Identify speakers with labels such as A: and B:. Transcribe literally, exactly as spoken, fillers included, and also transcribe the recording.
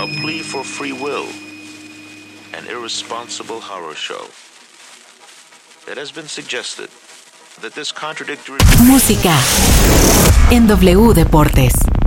A: plea for free will, an irresponsible horror show. It has been suggested that this contradictory...
B: Música en W Deportes.